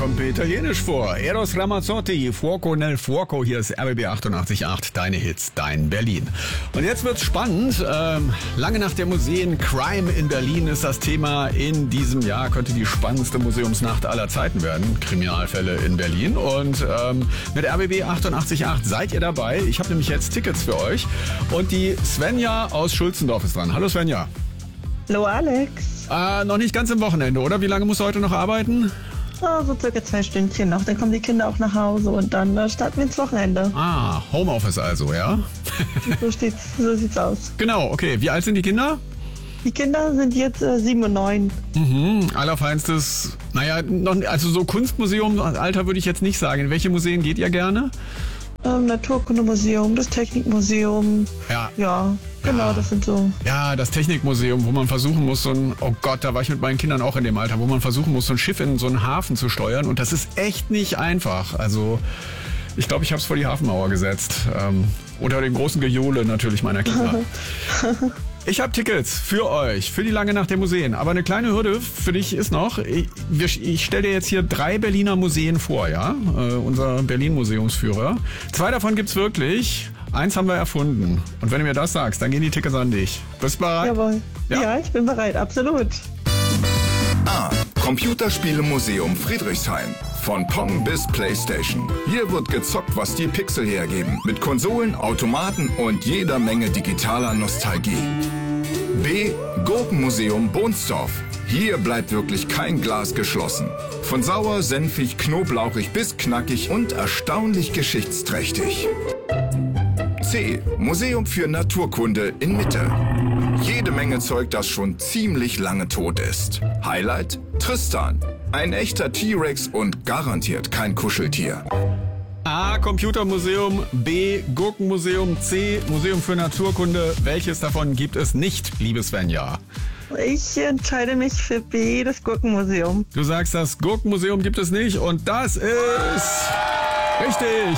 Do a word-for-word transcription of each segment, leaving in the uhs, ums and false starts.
kommt mir italienisch vor. Eros Ramazzotti, Fuoco nel Fuoco. Hier ist R B B achtundachtzig Komma acht, deine Hits, dein Berlin. Und jetzt wird's spannend. Ähm, lange nach der Museen, Crime in Berlin ist das Thema in diesem Jahr. Könnte die spannendste Museumsnacht aller Zeiten werden. Kriminalfälle in Berlin. Und ähm, mit R B B achtundachtzig Komma acht seid ihr dabei. Ich habe nämlich jetzt Tickets für euch. Und die Svenja aus Schulzendorf ist dran. Hallo Svenja. Hallo Alex. Äh, noch nicht ganz am Wochenende, oder? Wie lange musst du heute noch arbeiten? Oh, so circa zwei Stündchen noch. Dann kommen die Kinder auch nach Hause und dann äh, starten wir ins Wochenende. Ah, Homeoffice also, ja? So, steht's, so sieht's aus. Genau, okay. Wie alt sind die Kinder? Die Kinder sind jetzt äh, sieben und neun. Mhm, allerfeinstes, naja, noch, also so Kunstmuseum, Alter würde ich jetzt nicht sagen. In welche Museen geht ihr gerne? Ähm, Naturkundemuseum, das Technikmuseum. Ja. Ja, genau, Ja. das sind so. Ja, das Technikmuseum, wo man versuchen muss, so ein, oh Gott, da war ich mit meinen Kindern auch in dem Alter, wo man versuchen muss, so ein Schiff in so einen Hafen zu steuern. Und das ist echt nicht einfach. Also, ich glaube, ich habe es vor die Hafenmauer gesetzt. Ähm, unter dem großen Gejohle natürlich meiner Kinder. Ich habe Tickets für euch, für die lange Nacht der Museen. Aber eine kleine Hürde für dich ist noch, ich, ich stelle dir jetzt hier drei Berliner Museen vor, ja? Äh, unser Berlin-Museumsführer. Zwei davon gibt's wirklich, eins haben wir erfunden. Und wenn du mir das sagst, dann gehen die Tickets an dich. Bist du bereit? Jawohl. Ja. Ja, ich bin bereit, absolut. A. Computerspielemuseum Friedrichshain. Von Pong bis Playstation. Hier wird gezockt, was die Pixel hergeben. Mit Konsolen, Automaten und jeder Menge digitaler Nostalgie. B. Gurkenmuseum Bohnsdorf. Hier bleibt wirklich kein Glas geschlossen. Von sauer, senfig, knoblauchig bis knackig und erstaunlich geschichtsträchtig. C. Museum für Naturkunde in Mitte. Jede Menge Zeug, das schon ziemlich lange tot ist. Highlight? Tristan. Ein echter T-Rex und garantiert kein Kuscheltier. A. Computermuseum, B. Gurkenmuseum, C. Museum für Naturkunde. Welches davon gibt es nicht, liebe Svenja? Ich entscheide mich für B, das Gurkenmuseum. Du sagst, das Gurkenmuseum gibt es nicht und das ist richtig.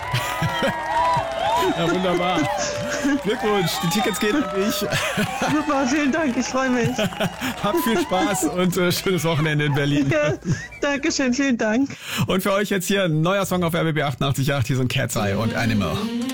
Ja, wunderbar. Glückwunsch, die Tickets gehen an dich. Super, vielen Dank, ich freue mich. Habt viel Spaß und äh, schönes Wochenende in Berlin. Ja, Dankeschön, vielen Dank. Und für euch jetzt hier ein neuer Song auf R B B achtundachtzig Komma acht. Hier sind Cat's Eye und Animal.